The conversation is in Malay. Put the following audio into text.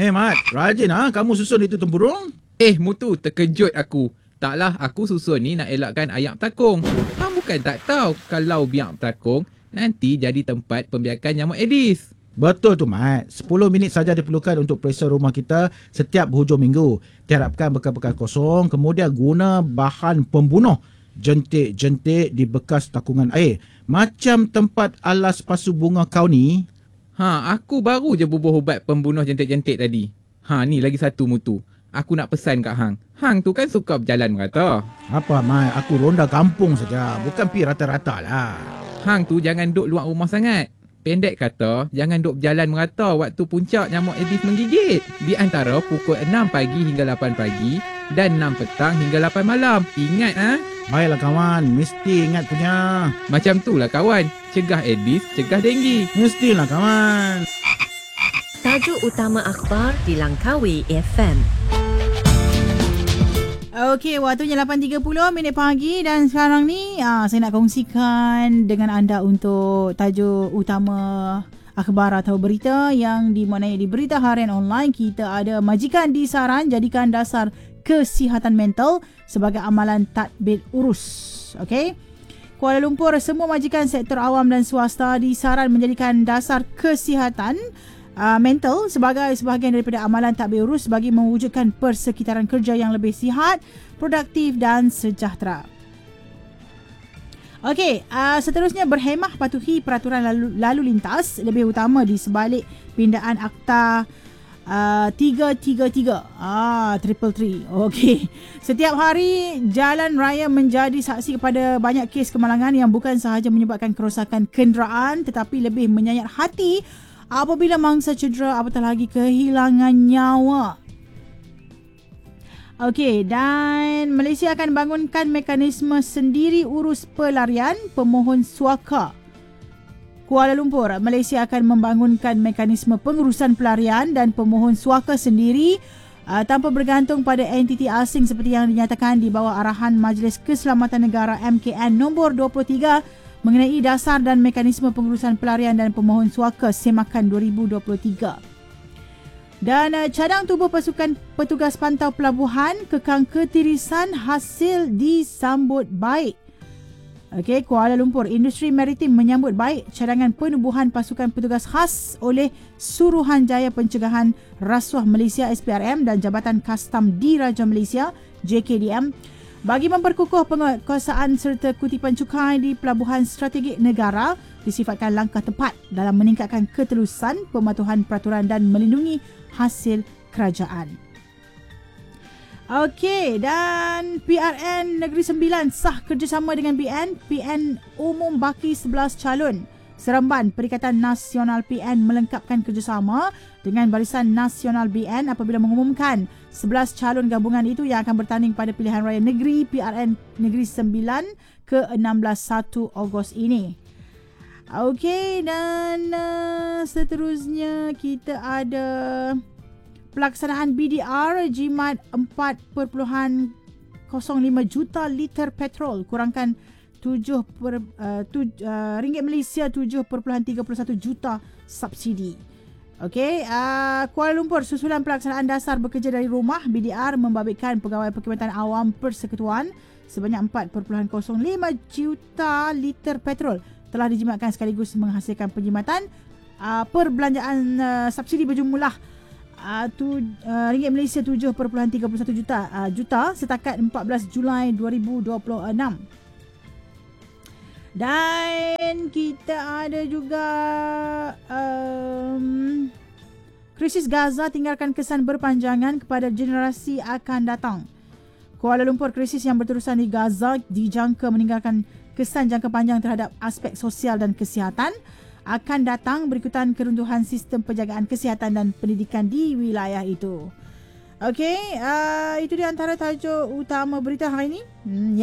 Mat, rajin kamu susun itu tempurung. Mutu, terkejut aku. Taklah, aku susun ni nak elakkan ayam takung. Hang bukan tak tahu kalau biak takung, nanti jadi tempat pembiakan nyamuk Aedes. Betul tu, Mat. 10 minit saja diperlukan untuk periksa rumah kita setiap hujung minggu. Tiarapkan bekal-bekal kosong, kemudian guna bahan pembunuh jentik-jentik di bekas takungan air. Macam tempat alas pasu bunga kau ni. Aku baru je bubuh ubat pembunuh jentik-jentik tadi. Ni lagi satu Mutu. Aku nak pesan kat Hang. Hang tu kan suka berjalan merata. Apa, Mat? Aku ronda kampung saja. Bukan pi rata-rata lah. Hang tu jangan duk luar rumah sangat. Pendek kata, jangan duk berjalan merata waktu puncak nyamuk Aedes menggigit. Di antara pukul 6 pagi hingga 8 pagi dan 6 petang hingga 8 malam. Ingat Baiklah kawan, mesti ingat punya. Macam tu lah kawan. Cegah Aedes, cegah denggi. Mestilah kawan. Tajuk utama akhbar di Langkawi FM. Okey, waktunya 8.30 minit pagi dan sekarang ni saya nak kongsikan dengan anda untuk tajuk utama akhbar atau berita yang dimaknai di Berita Harian Online. Kita ada majikan disaran jadikan dasar kesihatan mental sebagai amalan tadbir urus. Okey. Kuala Lumpur, semua majikan sektor awam dan swasta disaran menjadikan dasar kesihatan mental sebagai sebahagian daripada amalan tadbir urus bagi mewujudkan persekitaran kerja yang lebih sihat, produktif dan sejahtera. Okey, seterusnya berhemah patuhi peraturan lalu lintas, lebih utama di sebalik pindaan Akta 333 333. Okey. Setiap hari jalan raya menjadi saksi kepada banyak kes kemalangan yang bukan sahaja menyebabkan kerosakan kenderaan tetapi lebih menyayat hati apabila mangsa cedera apatah lagi kehilangan nyawa. Okey, dan Malaysia akan bangunkan mekanisme sendiri urus pelarian pemohon suaka. Kuala Lumpur, Malaysia akan membangunkan mekanisme pengurusan pelarian dan pemohon suaka sendiri tanpa bergantung pada entiti asing seperti yang dinyatakan di bawah arahan Majlis Keselamatan Negara MKN nombor 23 mengenai dasar dan mekanisme pengurusan pelarian dan pemohon suaka Semakan 2023. Dan cadang tubuh pasukan petugas pantau pelabuhan kekang ketirisan hasil disambut baik. Okey, Kuala Lumpur, industri maritim menyambut baik cadangan penubuhan pasukan petugas khas oleh Suruhanjaya Pencegahan Rasuah Malaysia SPRM dan Jabatan Kastam Diraja Malaysia JKDM bagi memperkukuh penguasaan serta kutipan cukai di pelabuhan strategik negara disifatkan langkah tepat dalam meningkatkan ketelusan pematuhan peraturan dan melindungi hasil kerajaan. Okey, dan PRN Negeri Sembilan sah kerjasama dengan PN umum baki 11 calon. Seremban Perikatan Nasional PN melengkapkan kerjasama dengan Barisan Nasional BN apabila mengumumkan 11 calon gabungan itu yang akan bertanding pada pilihan raya negeri PRN Negeri Sembilan ke-16 1 Ogos ini. Okey, dan seterusnya kita ada pelaksanaan BDR jimat 4.05 juta liter petrol kurangkan ringgit Malaysia 7.31 juta subsidi. Okey, Kuala Lumpur, susulan pelaksanaan dasar bekerja dari rumah BDR membabitkan pegawai perkhidmatan awam persekutuan sebanyak 4.05 juta liter petrol telah dijimatkan sekaligus menghasilkan penjimatan perbelanjaan subsidi berjumlah ringgit Malaysia 7.31 juta setakat 14 Julai 2026. Dan kita ada juga krisis Gaza tinggalkan kesan berpanjangan kepada generasi akan datang. Kuala Lumpur, krisis yang berterusan di Gaza dijangka meninggalkan kesan jangka panjang terhadap aspek sosial dan kesihatan akan datang berikutan keruntuhan sistem penjagaan kesihatan dan pendidikan di wilayah itu. Okey, itu di antara tajuk utama berita hari ini.